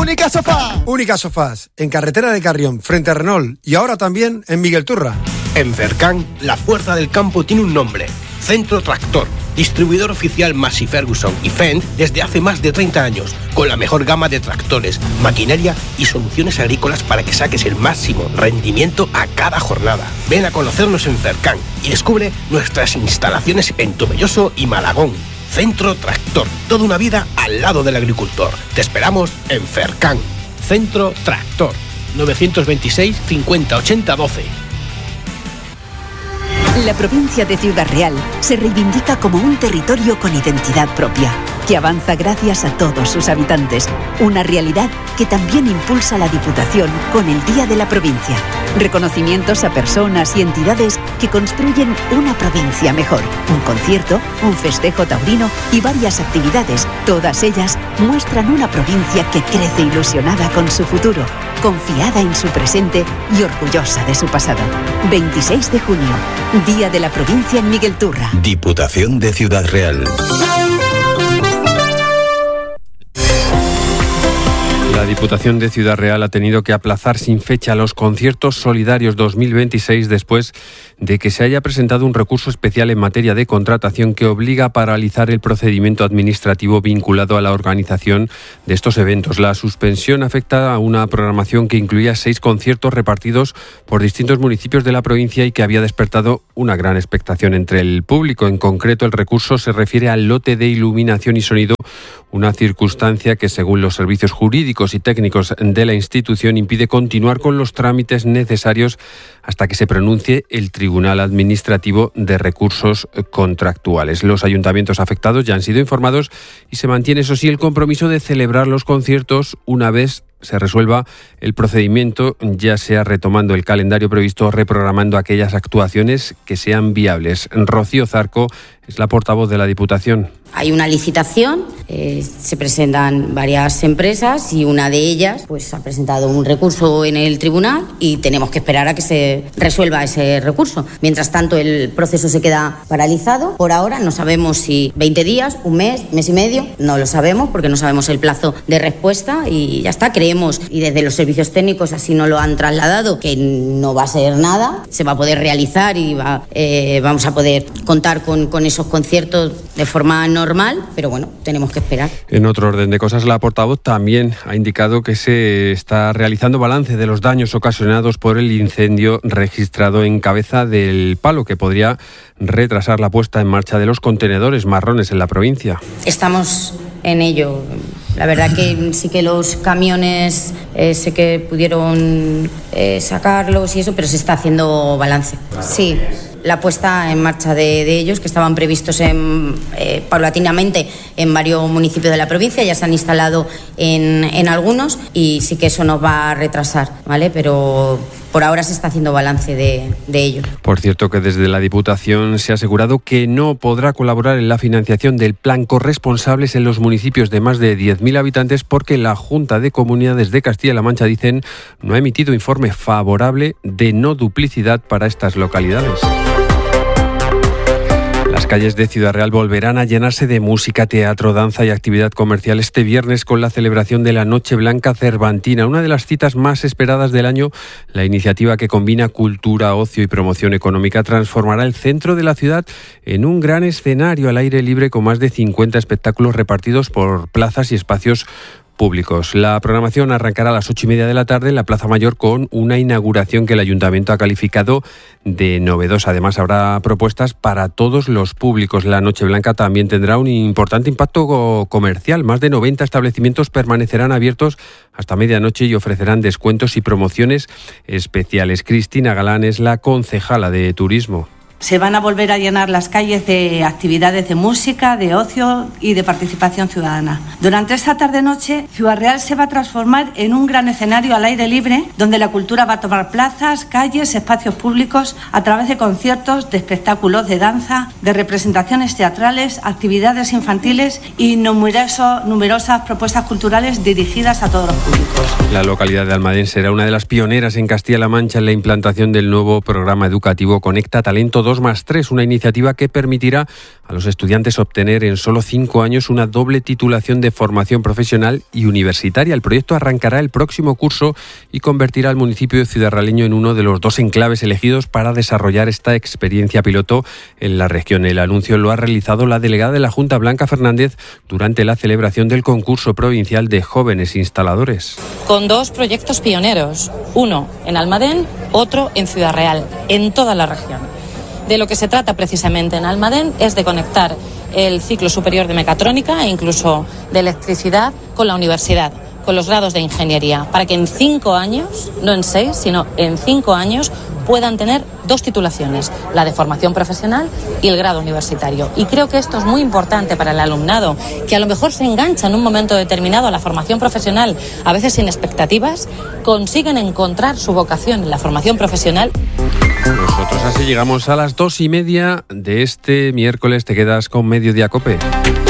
Única Sofá. Única Sofás, en carretera de Carrión, frente a Renault, y ahora también en Miguel Turra. En Fercan, la fuerza del campo tiene un nombre: Centro Tractor, distribuidor oficial Massey Ferguson y Fendt desde hace más de 30 años, con la mejor gama de tractores, maquinaria y soluciones agrícolas para que saques el máximo rendimiento a cada jornada. Ven a conocernos en Fercan y descubre nuestras instalaciones en Tomelloso y Malagón. Centro Tractor, toda una vida al lado del agricultor. Te esperamos en Fercan. Centro Tractor, 926 50 80 12. La provincia de Ciudad Real se reivindica como un territorio con identidad propia, que avanza gracias a todos sus habitantes. Una realidad que también impulsa la Diputación con el Día de la Provincia. Reconocimientos a personas y entidades que construyen una provincia mejor. Un concierto, un festejo taurino y varias actividades. Todas ellas muestran una provincia que crece ilusionada con su futuro, confiada en su presente y orgullosa de su pasado. 26 de junio, Día de la Provincia en Miguel Turra. Diputación de Ciudad Real. La Diputación de Ciudad Real ha tenido que aplazar sin fecha los conciertos solidarios 2026 después de que se haya presentado un recurso especial en materia de contratación que obliga a paralizar el procedimiento administrativo vinculado a la organización de estos eventos. La suspensión afecta a una programación que incluía 6 conciertos repartidos por distintos municipios de la provincia y que había despertado una gran expectación entre el público. En concreto, el recurso se refiere al lote de iluminación y sonido, una circunstancia que, según los servicios jurídicos y técnicos de la institución, impide continuar con los trámites necesarios hasta que se pronuncie el Tribunal Administrativo de Recursos Contractuales. Los ayuntamientos afectados ya han sido informados y se mantiene, eso sí, el compromiso de celebrar los conciertos una vez se resuelva el procedimiento, ya sea retomando el calendario previsto o reprogramando aquellas actuaciones que sean viables. Rocío Zarco es la portavoz de la Diputación. Hay una licitación, se presentan varias empresas y una de ellas pues ha presentado un recurso en el tribunal y tenemos que esperar a que se resuelva ese recurso. Mientras tanto, el proceso se queda paralizado. Por ahora no sabemos si 20 días, un mes, mes y medio, no lo sabemos porque no sabemos el plazo de respuesta y ya está. Creemos, y desde los servicios técnicos así nos lo han trasladado, que no va a ser nada, se va a poder realizar y vamos a poder contar con esos conciertos de forma normal, pero bueno, tenemos que esperar. En otro orden de cosas, la portavoz también ha indicado que se está realizando balance de los daños ocasionados por el incendio registrado en Cabeza del Palo, que podría retrasar la puesta en marcha de los contenedores marrones en la provincia. Estamos en ello. La verdad que sí que los camiones sé que pudieron sacarlos y eso, pero se está haciendo balance. Sí. La puesta en marcha de ellos, que estaban previstos paulatinamente en varios municipios de la provincia, ya se han instalado en algunos y sí que eso nos va a retrasar, ¿vale? Pero por ahora se está haciendo balance de ello. Por cierto, que desde la Diputación se ha asegurado que no podrá colaborar en la financiación del plan Corresponsables en los municipios de más de 10.000 habitantes porque la Junta de Comunidades de Castilla-La Mancha, dicen, no ha emitido informe favorable de no duplicidad para estas localidades. Las calles de Ciudad Real volverán a llenarse de música, teatro, danza y actividad comercial este viernes con la celebración de la Noche Blanca Cervantina, una de las citas más esperadas del año. La iniciativa, que combina cultura, ocio y promoción económica, transformará el centro de la ciudad en un gran escenario al aire libre con más de 50 espectáculos repartidos por plazas y espacios públicos. La programación arrancará a las 8:30 de la tarde en la Plaza Mayor con una inauguración que el Ayuntamiento ha calificado de novedosa. Además, habrá propuestas para todos los públicos. La Noche Blanca también tendrá un importante impacto comercial. Más de 90 establecimientos permanecerán abiertos hasta medianoche y ofrecerán descuentos y promociones especiales. Cristina Galán es la concejala de Turismo. Se van a volver a llenar las calles de actividades de música, de ocio y de participación ciudadana. Durante esta tarde-noche, Ciudad Real se va a transformar en un gran escenario al aire libre, donde la cultura va a tomar plazas, calles, espacios públicos, a través de conciertos, de espectáculos de danza, de representaciones teatrales, actividades infantiles y numerosas propuestas culturales dirigidas a todos los públicos. La localidad de Almadén será una de las pioneras en Castilla-La Mancha en la implantación del nuevo programa educativo Conecta Talento 2, 2+3, una iniciativa que permitirá a los estudiantes obtener en solo 5 años una doble titulación de formación profesional y universitaria. El proyecto arrancará el próximo curso y convertirá al municipio de ciudadrealeño en uno de los 2 enclaves elegidos para desarrollar esta experiencia piloto en la región. El anuncio lo ha realizado la delegada de la Junta, Blanca Fernández, durante la celebración del concurso provincial de jóvenes instaladores. Con 2 proyectos pioneros, uno en Almadén, otro en Ciudad Real, en toda la región. De lo que se trata precisamente en Almadén es de conectar el ciclo superior de mecatrónica e incluso de electricidad con la universidad, con los grados de ingeniería, para que en 5 años, no en 6, sino en 5 años, puedan tener 2 titulaciones, la de formación profesional y el grado universitario. Y creo que esto es muy importante para el alumnado, que a lo mejor se engancha en un momento determinado a la formación profesional, a veces sin expectativas, consiguen encontrar su vocación en la formación profesional. Nosotros así llegamos a las 2:30 de este miércoles. Te quedas con Mediodía COPE.